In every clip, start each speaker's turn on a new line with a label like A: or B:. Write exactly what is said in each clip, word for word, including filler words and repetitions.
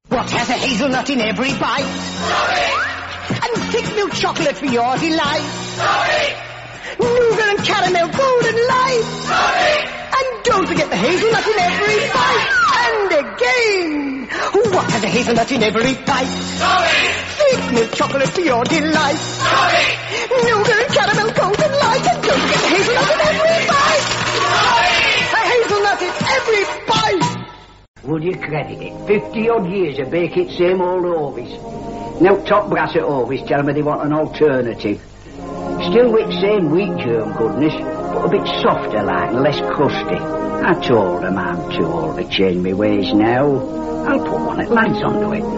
A: What has a hazelnut in every bite?
B: Sorry!
A: And thick milk chocolate for your delight.
B: Sorry!
A: Nougat and caramel golden light.
B: Sorry!
A: And don't forget the hazelnut in every bite. And again. What has a hazelnut in every bite?
B: Sorry!
A: Thick milk chocolate for your delight.
B: Sorry!
A: Nougat and caramel golden light. And don't forget the hazelnut in every bite.
B: Sorry!
A: A hazelnut in every bite.
C: Would you credit it? Fifty-odd years of baking same old Orvis. Now top brass at Orvis tell me they want an alternative. Still with same wheat germ goodness, but a bit softer like and less crusty. I told them I'm too old to change my ways now. I'll put one that lads onto it.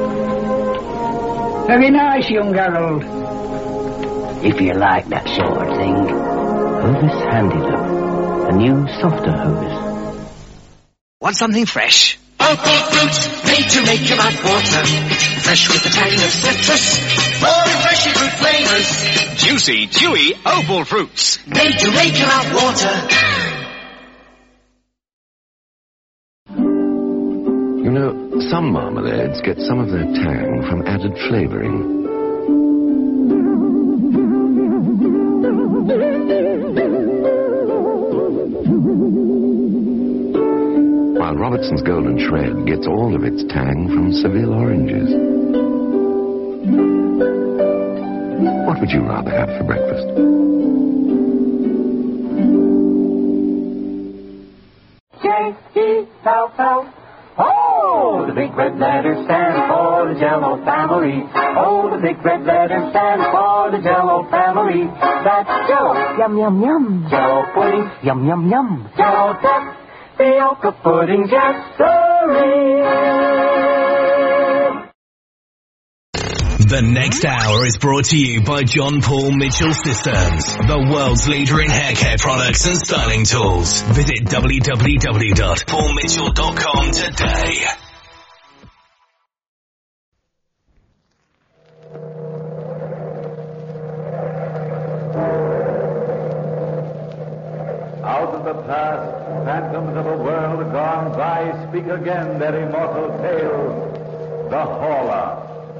C: Very nice, young Harold. If you like that sort of thing.
D: Hovis Handy Love. A new, softer Hovis.
E: Want something fresh?
B: Opal fruit, made to make your mouth water. Fresh with the tang of citrus. More refreshing fruit flavors.
E: Juicy, chewy Opal fruits.
B: Made to make your mouth water.
F: You know, some marmalades get some of their tang from added flavoring. While Robertson's Golden Shred gets all of its tang from Seville oranges. What would you rather have for breakfast?
G: J E L L. Oh, the big red letters stand for the Jell-O family. Oh, the big red letters stand for the Jell-O family. That's Jell-O.
H: Yum, yum, yum.
G: Jell-O pudding.
H: Yum, yum, yum.
G: Jell-O duck. Fiocca pudding, yes,
I: The next hour is brought to you by John Paul Mitchell Systems, the world's leader in hair care products and styling tools. Visit w w w dot paul mitchell dot com today.
J: Out of the past, phantoms of a world gone by speak again their immortal tale, the Hauler.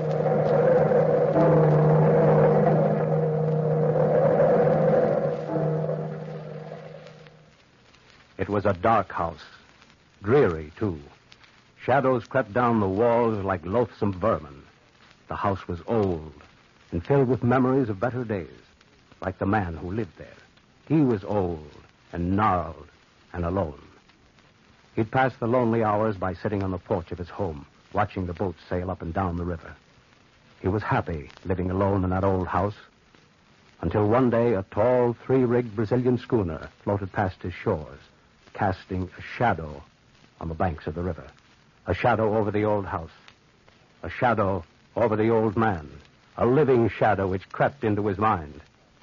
K: It was a dark house, dreary, too. Shadows crept down the walls like loathsome vermin. The house was old and filled with memories of better days, like the man who lived there. He was old and gnarled and alone. He'd pass the lonely hours by sitting on the porch of his home, watching the boats sail up and down the river. He was happy living alone in that old house, until one day a tall, three-rigged Brazilian schooner floated past his shores, casting a shadow on the banks of the river. A shadow over the old house. A shadow over the old man. A living shadow which crept into his mind.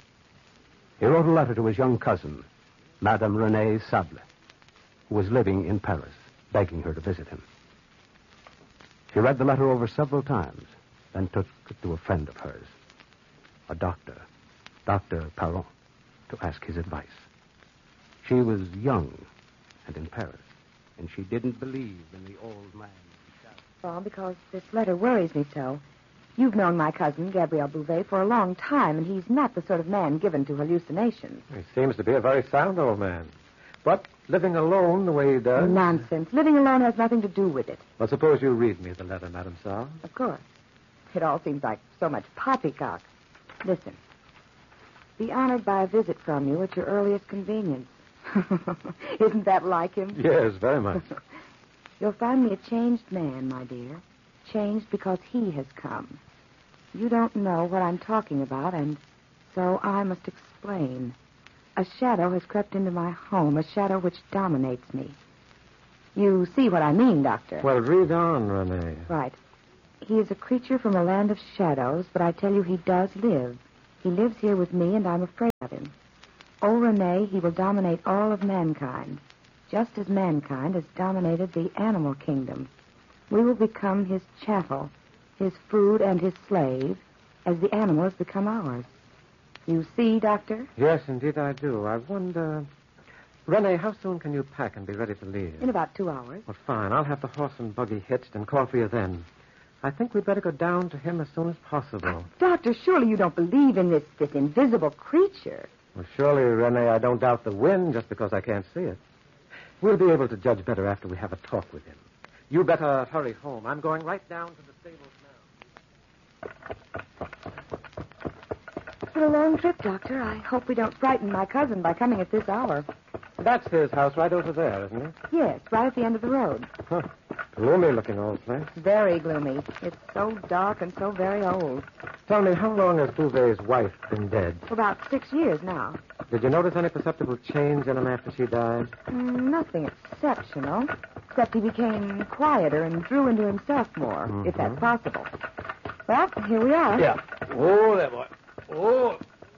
K: He wrote a letter to his young cousin, Madame Renée Sable, who was living in Paris, begging her to visit him. She read the letter over several times, then took it to a friend of hers, a doctor, Doctor Parent, to ask his advice. She was young and in Paris, and she didn't believe in the old man.
H: Well, because this letter worries me so. You've known my cousin, Gabriel Bouvet, for a long time, and he's not the sort of man given to hallucinations.
L: He seems to be a very sound old man. But living alone the way he does...
H: Nonsense. Living alone has nothing to do with it.
L: Well, suppose you read me the letter, Madame Saul.
H: Of course. It all seems like so much poppycock. Listen. Be honored by a visit from you at your earliest convenience. Isn't that like him?
L: Yes, very much.
H: You'll find me a changed man, my dear. Changed because he has come. You don't know what I'm talking about, and so I must explain. A shadow has crept into my home, a shadow which dominates me. You see what I mean, Doctor?
L: Well, read on, Renee.
H: Right. He is a creature from a land of shadows, but I tell you he does live. He lives here with me, and I'm afraid of him. Oh, Renee, he will dominate all of mankind, just as mankind has dominated the animal kingdom. We will become his chattel, his food and his slave, as the animals become ours. You see, Doctor?
L: Yes, indeed I do. I wonder... Rene, how soon can you pack and be ready to leave?
H: In about two hours.
L: Well, fine. I'll have the horse and buggy hitched and call for you then. I think we'd better go down to him as soon as possible.
H: Doctor, surely you don't believe in this, this invisible creature.
L: Well, surely, Rene, I don't doubt the wind just because I can't see it. We'll be able to judge better after we have a talk with him. You better hurry home. I'm going right down to the stables now.
H: It's been a long trip, Doctor. I hope we don't frighten my cousin by coming at this hour.
L: That's his house right over there, isn't it?
H: Yes, right at the end of the road.
L: Huh. Gloomy-looking old place.
H: Very gloomy. It's so dark and so very old.
L: Tell me, how long has Bouvet's wife been dead?
H: For about six years now.
L: Did you notice any perceptible change in him after she died?
H: Mm, nothing exceptional, except he became quieter and drew into himself more, mm-hmm. if that's possible. Well, here we are.
K: Yeah. Oh, there, boy. Oh.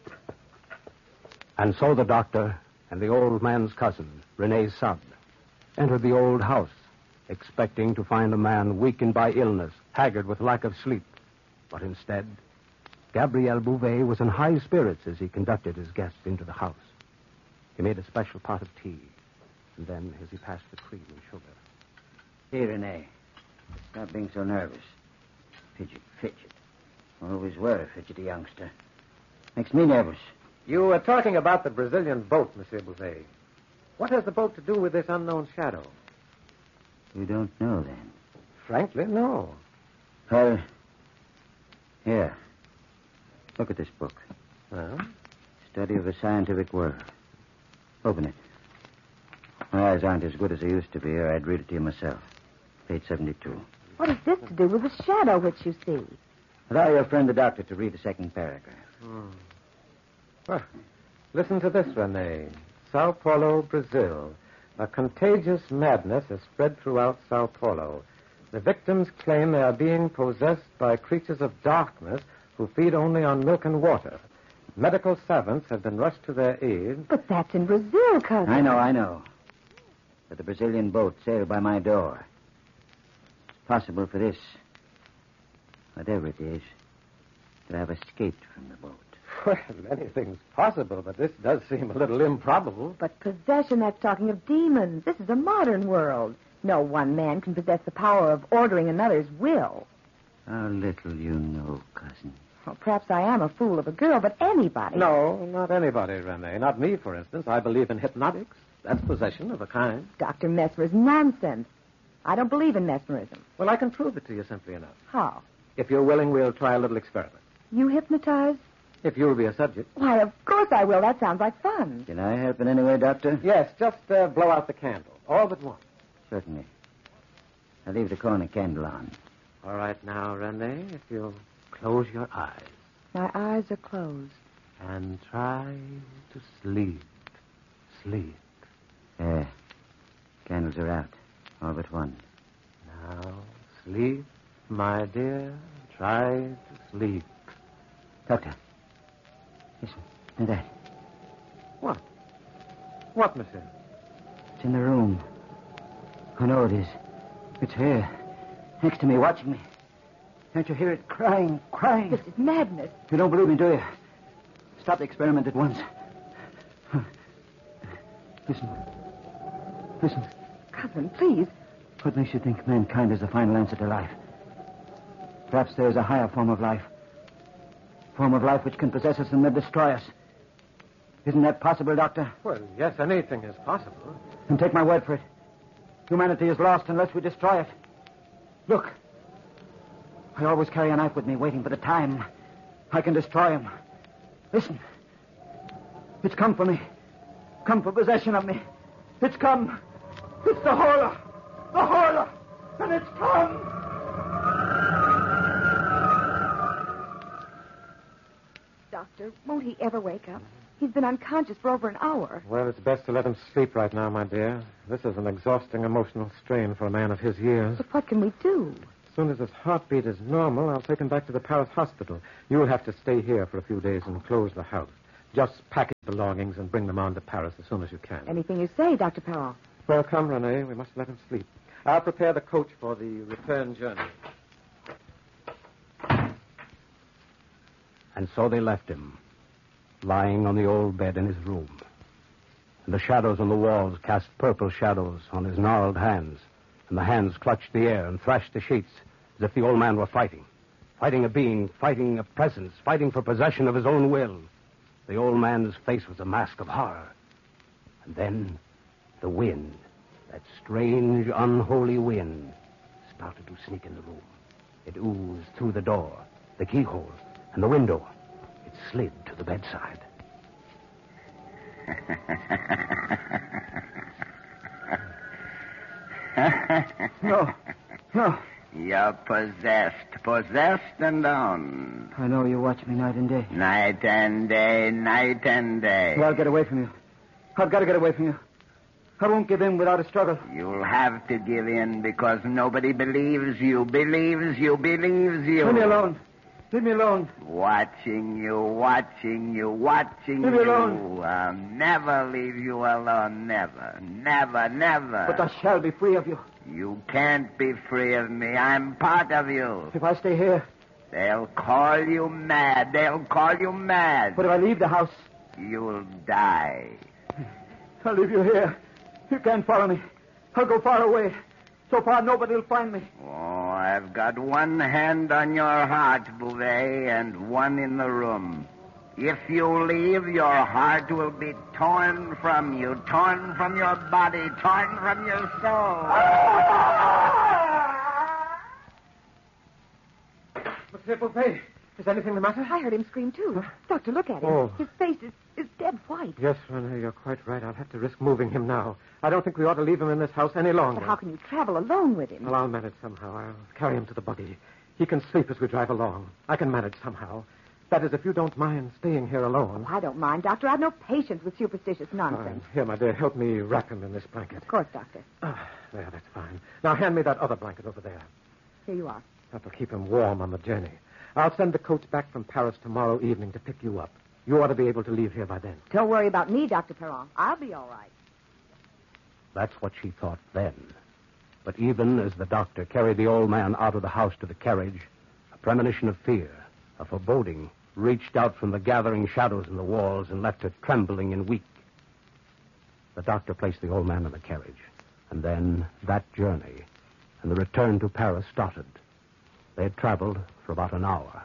K: And so the doctor and the old man's cousin, Rene's son, entered the old house, expecting to find a man weakened by illness, haggard with lack of sleep. But instead, Gabriel Bouvet was in high spirits as he conducted his guests into the house. He made a special pot of tea, and then, as he passed the cream and sugar...
C: Here, Rene. Stop being so nervous. Fidget, fidget. Always were a fidgety youngster. Makes me nervous.
L: You were talking about the Brazilian boat, Monsieur Bouvet. What has the boat to do with this unknown shadow?
C: You don't know, then?
L: Frankly, no.
C: Well, here. Look at this book.
L: Huh?
C: Study of the Scientific World. Open it. My eyes aren't as good as they used to be, or I'd read it to you myself. Page seventy-two.
H: What has this to do with the shadow which you see?
C: Allow your friend the doctor to read the second paragraph.
L: Hmm. Well, listen to this, Rene. Sao Paulo, Brazil. A contagious madness has spread throughout Sao Paulo. The victims claim they are being possessed by creatures of darkness who feed only on milk and water. Medical savants have been rushed to their aid.
H: But that's in Brazil, cousin.
C: I know, I know. But the Brazilian boat sailed by my door. It's possible for this, whatever it is, to have escaped from the boat.
L: Well, anything's possible, but this does seem a little improbable.
H: But possession, that's talking of demons. This is a modern world. No one man can possess the power of ordering another's will.
C: How little you know, cousin.
H: Well, perhaps I am a fool of a girl, but anybody.
L: No, not anybody, Rene. Not me, for instance. I believe in hypnotics. That's possession of a kind.
H: Doctor Mesmer's nonsense. I don't believe in mesmerism.
L: Well, I can prove it to you simply enough.
H: How?
L: If you're willing, we'll try a little experiment.
H: You hypnotize?
L: If you'll be a subject.
H: Why, of course I will. That sounds like fun.
C: Can I help in any way, Doctor?
L: Yes, just uh, blow out the candle. All but one.
C: Certainly. I'll leave the corner candle on.
L: All right now, Rene, if you'll close your eyes.
H: My eyes are closed.
L: And try to sleep. Sleep.
C: There. Candles are out. All but one.
L: Now, sleep, my dear. Try to sleep.
C: Doctor. Listen. Now that.
L: What? What, monsieur?
C: It's in the room. I know it is. It's here. Next to me, watching me. Can't you hear it crying, crying?
H: This is madness.
C: You don't believe me, do you? Stop the experiment at once. Listen. Listen.
H: Cousin, please.
C: What makes you think mankind is the final answer to life? Perhaps there is a higher form of life. Form of life which can possess us and then destroy us. Isn't that possible, Doctor?
L: Well, yes, anything is possible.
C: And take my word for it. Humanity is lost unless we destroy it. Look. I always carry a knife with me, waiting for the time I can destroy him. Listen. It's come for me. Come for possession of me. It's come. It's the Horla. The Horla. And it's come.
H: Doctor, won't he ever wake up? He's been unconscious for over an hour.
L: Well, it's best to let him sleep right now, my dear. This is an exhausting emotional strain for a man of his years.
H: But what can we do?
L: As soon as his heartbeat is normal, I'll take him back to the Paris hospital. You'll have to stay here for a few days and close the house. Just pack his belongings and bring them on to Paris as soon as you can.
H: Anything you say, Doctor Perron.
L: Well, come, Rene. We must let him sleep. I'll prepare the coach for the return journey.
K: And so they left him, lying on the old bed in his room. and the shadows on the walls cast purple shadows on his gnarled hands, and the hands clutched the air and thrashed the sheets as if the old man were fighting. Fighting a being, fighting a presence, fighting for possession of his own will. The old man's face was a mask of horror. And then the wind, that strange, unholy wind, started to sneak in the room. It oozed through the door, the keyhole, and the window. It slid to the bedside.
C: No. No.
M: You're possessed. Possessed and owned.
C: I know you watch me night and day.
M: Night and day, night and day.
C: Well, I'll get away from you. I've got to get away from you. I won't give in without a struggle.
M: You'll have to give in because nobody believes you, believes you, believes you.
C: Leave me alone. Leave me alone.
M: Watching you, watching you, watching
C: Leave
M: you.
C: me alone.
M: I'll never leave you alone, never, never, never.
C: But I shall be free of you.
M: You can't be free of me. I'm part of you.
C: If I stay here.
M: They'll call you mad. They'll call you mad.
C: But if I leave the house.
M: You'll die.
C: I'll leave you here. You can't follow me. I'll go far away. So far, nobody will find me.
M: Oh, I've got one hand on your heart, Bouvet, and one in the room. If you leave, your heart will be torn from you, torn from your body, torn from your soul.
L: Monsieur Bouvet, is anything the matter?
H: I heard him scream, too. Huh? Doctor, look at him.
L: Oh.
H: His face is, is dead white.
L: Yes, Renee, you're quite right. I'll have to risk moving him now. I don't think we ought to leave him in this house any longer.
H: But how can you travel alone with him?
L: Well, I'll manage somehow. I'll carry him to the buggy. He can sleep as we drive along. I can manage somehow. That is, if you don't mind staying here alone.
H: Oh, I don't mind, Doctor. I've no patience with superstitious nonsense.
L: Uh, here, my dear, help me wrap him in this blanket.
H: Of course, Doctor.
L: Ah, there, that's fine. Now, hand me that other blanket over there.
H: Here you are.
L: That'll keep him warm on the journey. I'll send the coach back from Paris tomorrow evening to pick you up. You ought to be able to leave here by then.
H: Don't worry about me, Doctor Perron. I'll be all right.
K: That's what she thought then. But even as the doctor carried the old man out of the house to the carriage, a premonition of fear, a foreboding, reached out from the gathering shadows in the walls and left her trembling and weak. The doctor placed the old man in the carriage, and then that journey and the return to Paris started. They had traveled for about an hour.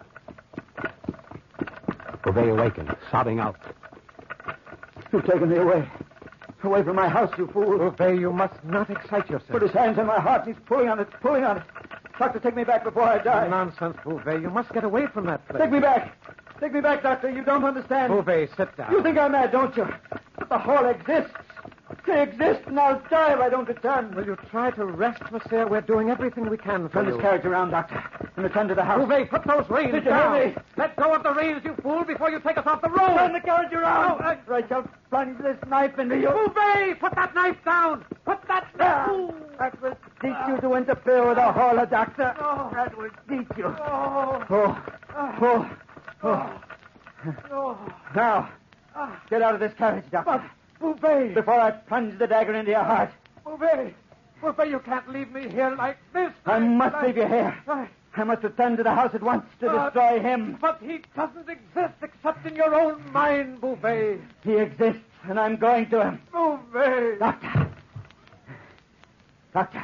K: Bouvet awakened, sobbing out.
C: You've taken me away. Away from my house, you fool.
L: Bouvet, you must not excite yourself.
C: Put his hands on my heart and he's pulling on it, pulling on it. Doctor, take me back before I die.
L: Nonsense, Bouvet. You must get away from that place.
C: Take me back. Take me back, Doctor. You don't understand.
L: Bouvet, sit down.
C: You think I'm mad, don't you? But the hall exists. They exist, and I'll die if I don't return.
L: Will you try to rest, monsieur? We're doing everything we can for
C: Turn
L: you.
C: this carriage around, Doctor, and return to the house.
L: Bouvet, put those reins
C: Did you
L: down.
C: hear me?
L: Let go of the reins, you fool, before you take us off the road.
C: Turn the carriage around. Oh, I... I shall plunge this knife into you.
L: Bouvet, put that knife down. Put that knife.
C: That will teach you to interfere with a hauler, Doctor. Oh. That will teach you.
L: Oh.
C: Oh. Oh. Oh. oh. Now, get out of this carriage, Doctor.
L: Bouvet!
C: Before I plunge the dagger into your heart.
L: Bouvet! Bouvet, you can't leave me here like this.
C: I must
L: like...
C: leave you here. I... I must return to the house at once to
L: but,
C: destroy him.
L: But he doesn't exist except in your own mind, Bouvet.
C: He exists, and I'm going to him.
L: Bouvet!
C: Doctor. Doctor.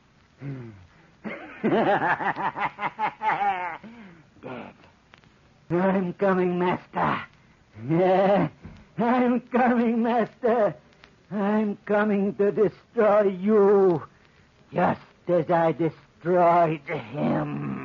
C: Dead. I'm coming, Master. Yeah. I'm coming, Master. I'm coming to destroy you, just as I destroyed him.